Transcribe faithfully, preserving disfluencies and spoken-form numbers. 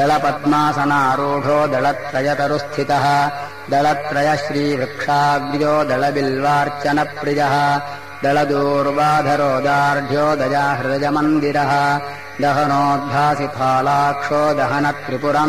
दलपद्मासनारूढो दलत्रयतरुस्थितः दलत्रयश्रीवृक्षाग्र्यो दलबिल्वार्चनप्रियः दलदूर्वाधरो दार्ढ्यो दयाहृदयमन्दिरः दहनोद्भासि फालाक्षो दहनत्रिपुरम्